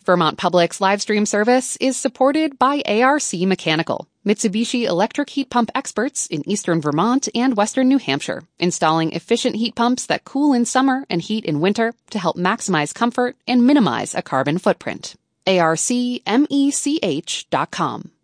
Vermont Public's live stream service is supported by ARC Mechanical, Mitsubishi electric heat pump experts in eastern Vermont and western New Hampshire, installing efficient heat pumps that cool in summer and heat in winter to help maximize comfort and minimize a carbon footprint. ARCmech.com.